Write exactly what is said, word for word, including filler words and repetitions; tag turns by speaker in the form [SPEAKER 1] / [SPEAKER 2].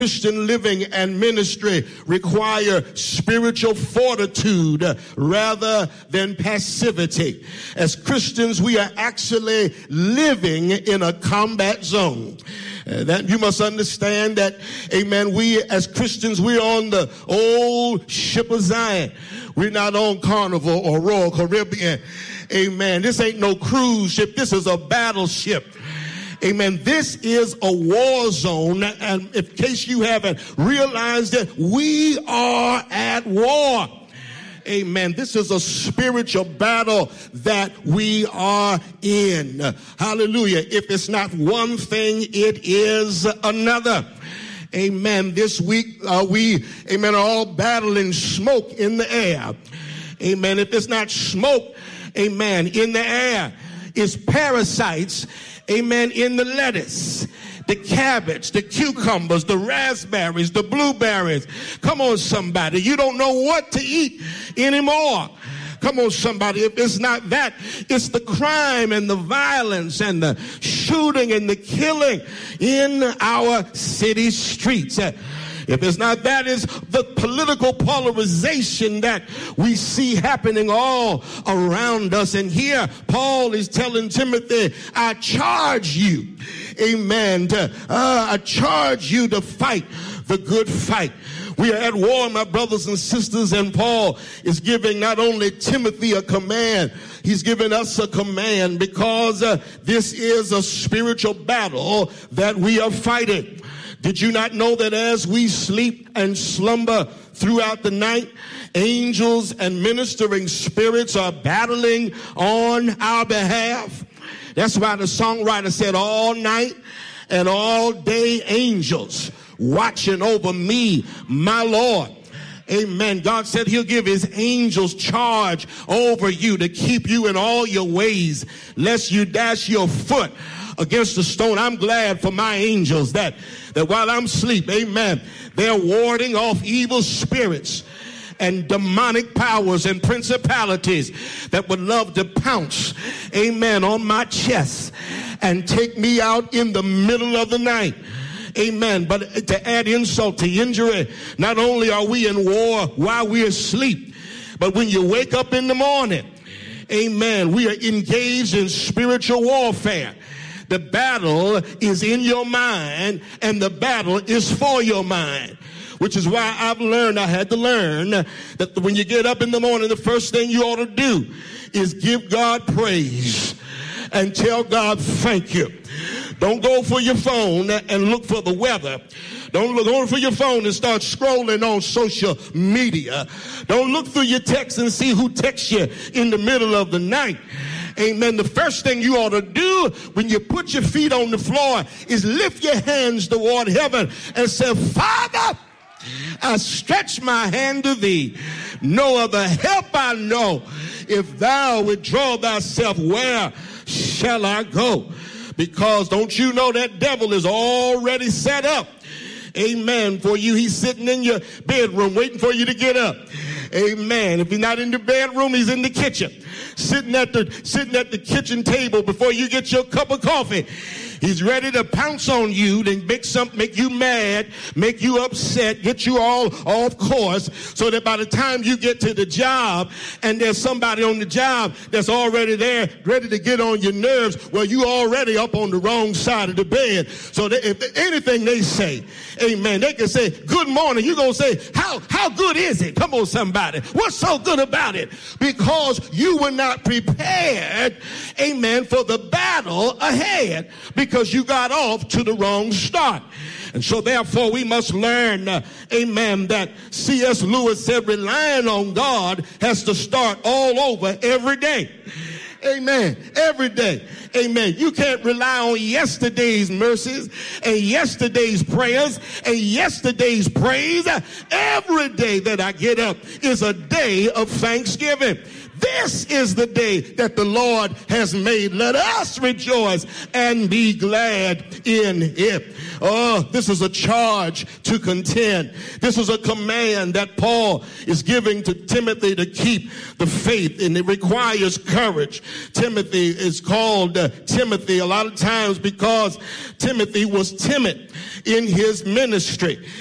[SPEAKER 1] Christian living and ministry require spiritual fortitude rather than passivity. As Christians, we are actually living in a combat zone. Uh, that you must understand that, amen, we as Christians, we're on the old ship of Zion. We're not on Carnival or Royal Caribbean. Amen. This ain't no cruise ship. This is a battleship. Amen. This is a war zone. And in case you haven't realized it, we are at war. Amen. This is a spiritual battle that we are in. Hallelujah. If it's not one thing, it is another. Amen. This week, uh, we, amen, are all battling smoke in the air. Amen. If it's not smoke, amen, in the air, it's parasites, amen, in the lettuce, the cabbage, the cucumbers, the raspberries, the blueberries. Come on, somebody. You don't know what to eat anymore. Come on, somebody. If it's not that, it's the crime and the violence and the shooting and the killing in our city streets. If it's not that, it's the political polarization that we see happening all around us. And here, Paul is telling Timothy, I charge you, amen, to, uh, I charge you to fight the good fight. We are at war, my brothers and sisters, and Paul is giving not only Timothy a command, he's giving us a command because uh, this is a spiritual battle that we are fighting. Did you not know that as we sleep and slumber throughout the night, angels and ministering spirits are battling on our behalf? That's why the songwriter said, all night and all day angels watching over me, my Lord. Amen. God said he'll give his angels charge over you to keep you in all your ways, lest you dash your foot against the stone. I'm glad for my angels that, that while I'm asleep, amen, they're warding off evil spirits and demonic powers and principalities that would love to pounce, amen, on my chest and take me out in the middle of the night. Amen. But to add insult to injury, not only are we in war while we're asleep, but when you wake up in the morning, amen, we are engaged in spiritual warfare. The battle is in your mind, and the battle is for your mind. Which is why I've learned, I had to learn, that when you get up in the morning, the first thing you ought to do is give God praise and tell God thank you. Don't go for your phone and look for the weather. Don't look on for your phone and start scrolling on social media. Don't look through your text and see who texts you in the middle of the night. Amen. The first thing you ought to do when you put your feet on the floor is lift your hands toward heaven and say, Father, I stretch my hand to thee. No other help I know. If thou withdraw thyself, where shall I go? Because don't you know that devil is already set up, amen, for you. He's sitting in your bedroom waiting for you to get up. Amen. If he's not in the bedroom, he's in the kitchen, sitting at the sitting at the kitchen table before you get your cup of coffee. He's ready to pounce on you, then make some, make you mad, make you upset, get you all off course, so that by the time you get to the job and there's somebody on the job that's already there, ready to get on your nerves, well, you already up on the wrong side of the bed. So that if anything they say, amen, they can say, good morning. You're going to say, how, how good is it? Come on, somebody. What's so good about it? Because you were not prepared, amen, for the battle ahead. Because Because you got off to the wrong start. And so therefore we must learn, uh, amen, that C S Lewis said relying on God has to start all over every day. Amen. Every day. Amen. You can't rely on yesterday's mercies and yesterday's prayers and yesterday's praise. Every day that I get up is a day of thanksgiving. This is the day that the Lord has made. Let us rejoice and be glad in it. Oh, this is a charge to contend. This is a command that Paul is giving to Timothy to keep the faith, and it requires courage. Timothy is called uh, Timothy a lot of times because Timothy was timid in his ministry.